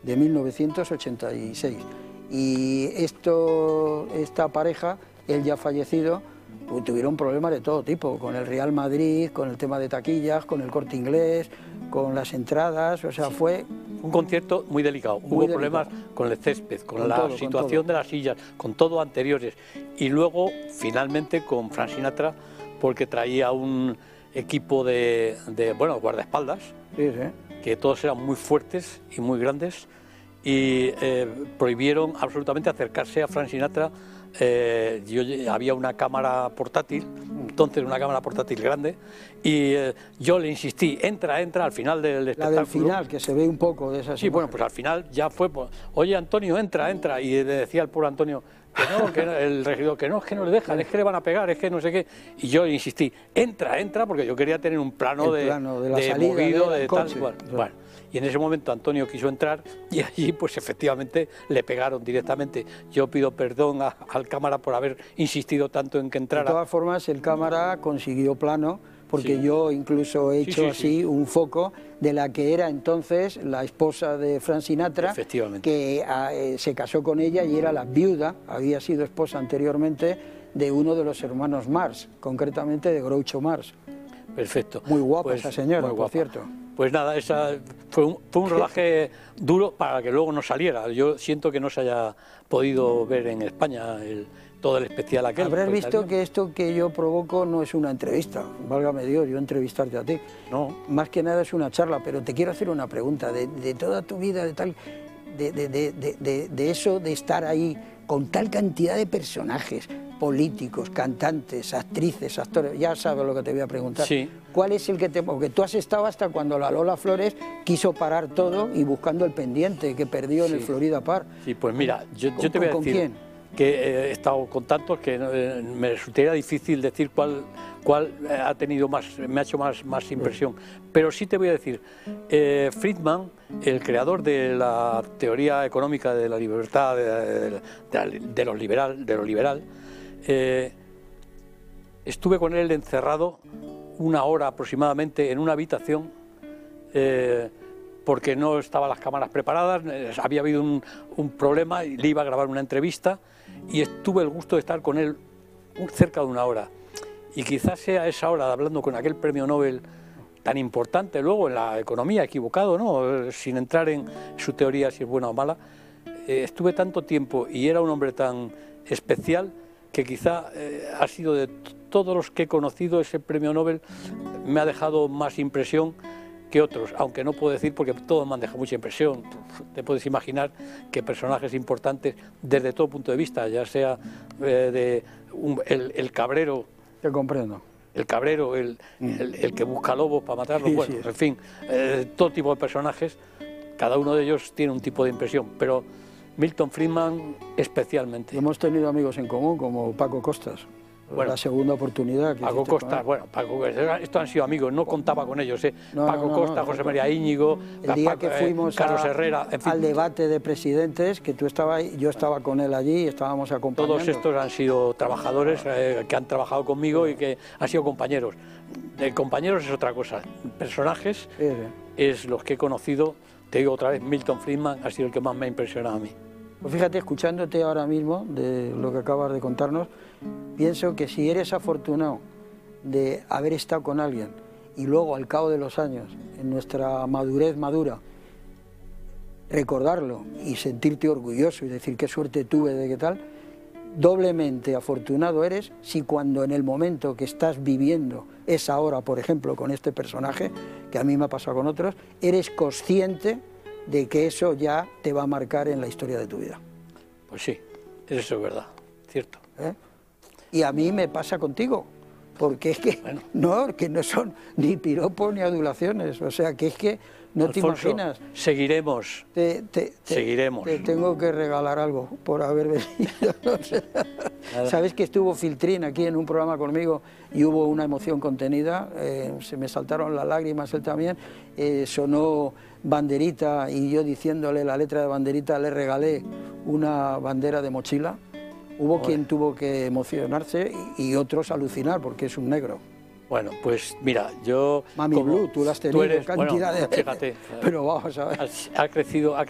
de 1986. Y esta pareja, él ya fallecido, pues tuvieron problemas de todo tipo, con el Real Madrid, con el tema de taquillas, con el Corte Inglés, con las entradas, o sea, fue... Un concierto muy delicado, hubo problemas con el césped, con la situación de las sillas, con todo anteriores, y luego, finalmente, con Frank Sinatra, porque traía un equipo de guardaespaldas, que todos eran muy fuertes y muy grandes, y prohibieron absolutamente acercarse a Frank Sinatra. Había una cámara portátil, entonces una cámara portátil grande, y yo le insistí, entra, al final del espectáculo. La del final, que se ve un poco de esa. Sí, bueno, pues al final ya fue, pues, oye Antonio, entra, y le decía al pobre Antonio, que no, el regidor, que no le dejan, es que le van a pegar, es que no sé qué, y yo le insistí, entra, porque yo quería tener un plano de la salida, movido, de tal, coche. bueno. Y en ese momento Antonio quiso entrar y allí pues efectivamente le pegaron directamente. Yo pido perdón al cámara por haber insistido tanto en que entrara. De todas formas, el cámara consiguió plano, porque yo incluso he hecho un foco de la que era entonces la esposa de Frank Sinatra, que se casó con ella y era la viuda, había sido esposa anteriormente de uno de los hermanos Mars, concretamente de Groucho Marx. Perfecto. Muy guapa esa señora, por cierto. Pues nada, esa fue un rodaje duro para que luego no saliera. Yo siento que no se haya podido ver en España todo el especial aquel. Habrás visto que esto que yo provoco no es una entrevista, válgame Dios, yo entrevistarte a ti. No. Más que nada es una charla, pero te quiero hacer una pregunta. De toda tu vida, de eso, de estar ahí con tal cantidad de personajes, políticos, cantantes, actrices, actores, ya sabes lo que te voy a preguntar. Sí. ¿Cuál es el que porque tú has estado hasta cuando la Lola Flores quiso parar todo y buscando el pendiente que perdió en el Florida Park? Sí, pues mira, yo te voy a decir... ¿Con quién? Que he estado con tantos que me resultaría difícil decir cuál ha tenido me ha hecho más impresión. Pero sí te voy a decir, Friedman, el creador de la teoría económica de la libertad, de lo liberal, estuve con él encerrado una hora aproximadamente en una habitación, porque no estaban las cámaras preparadas, había habido un problema y le iba a grabar una entrevista y tuve el gusto de estar con él cerca de una hora. Y quizás sea esa hora, hablando con aquel premio Nobel tan importante luego en la economía, equivocado, ¿no? Sin entrar en su teoría si es buena o mala, estuve tanto tiempo y era un hombre tan especial que quizá ha sido de todos los que he conocido, ese premio Nobel me ha dejado más impresión que otros, aunque no puedo decir porque todos me han dejado mucha impresión. Te puedes imaginar que personajes importantes desde todo punto de vista, ya sea el cabrero. Te comprendo. El cabrero, el que busca lobos para matarlos, bueno, en fin, todo tipo de personajes, cada uno de ellos tiene un tipo de impresión, pero Milton Friedman especialmente. Hemos tenido amigos en común como Paco Costas. Bueno, la segunda oportunidad. Paco Costa, estos han sido amigos, no contaba con ellos, Paco Costa, José María Íñigo, el día que fuimos Carlos Herrera, en fin. al debate de presidentes, que tú estabas ahí, yo estaba con él allí, estábamos acompañando. Todos estos han sido trabajadores que han trabajado conmigo y que han sido compañeros. De compañeros es otra cosa, personajes es los que he conocido. Te digo otra vez, Milton Friedman ha sido el que más me ha impresionado a mí. Pues fíjate, escuchándote ahora mismo de lo que acabas de contarnos, pienso que si eres afortunado de haber estado con alguien y luego al cabo de los años, en nuestra madurez madura, recordarlo y sentirte orgulloso y decir qué suerte tuve de qué tal, doblemente afortunado eres si cuando en el momento que estás viviendo esa hora, por ejemplo, con este personaje, que a mí me ha pasado con otros, eres consciente de que eso ya te va a marcar en la historia de tu vida. Pues sí, eso es verdad, cierto. Y a mí me pasa contigo, porque es que, que no son ni piropos ni adulaciones, o sea, que es que no Alfonso, te imaginas. Seguiremos, seguiremos. Te tengo que regalar algo por haber venido. No sé. Sabes que estuvo Filtrín aquí en un programa conmigo y hubo una emoción contenida, se me saltaron las lágrimas, él también, sonó Banderita y yo diciéndole la letra de Banderita le regalé una bandera de mochila. Hubo quien tuvo que emocionarse y otros alucinar porque es un negro. Bueno, pues mira, yo... Mami Blue, tú la has tenido cantidad de... Fíjate, pero vamos a ver. Ha crecido